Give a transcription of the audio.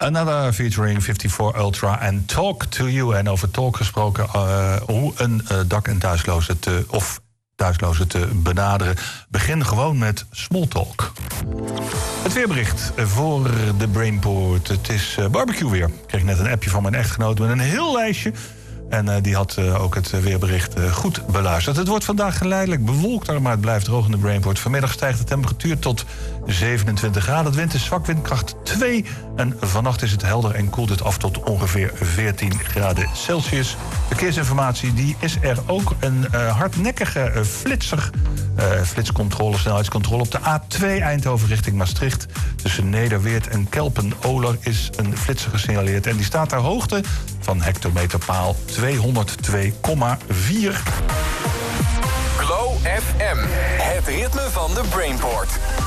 Another featuring 54 Ultra en Talk to You. En over talk gesproken, hoe een dak- en thuisloze te benaderen. Begin gewoon met small talk. Het weerbericht voor de Brainport. Het is barbecue weer. Ik kreeg net een appje van mijn echtgenoot met een heel lijstje. En die had ook het weerbericht goed beluisterd. Het wordt vandaag geleidelijk bewolkt, maar het blijft droog in de Brainport. Vanmiddag stijgt de temperatuur tot 27 graden. Het wind is zwak, windkracht 2. En vannacht is het helder en koelt het af tot ongeveer 14 graden Celsius. Verkeersinformatie, die is er ook. Een hardnekkige flitscontrole, snelheidscontrole op de A2 Eindhoven richting Maastricht. Tussen Nederweert en Kelpen-Oler is een flitser gesignaleerd. En die staat ter hoogte van hectometerpaal 202,4. Glow FM, het ritme van de Brainport.